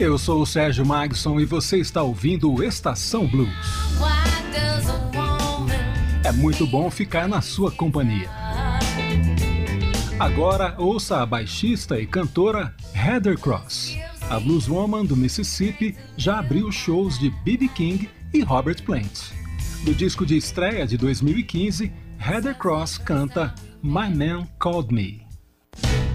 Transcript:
Eu sou o Sérgio Magson e você está ouvindo o Estação Blues. É muito bom ficar na sua companhia. Agora ouça a baixista e cantora Heather Cross. A blueswoman do Mississippi já abriu shows de B.B. King e Robert Plant. Do disco de estreia de 2015, Heather Cross canta My Man Called Me.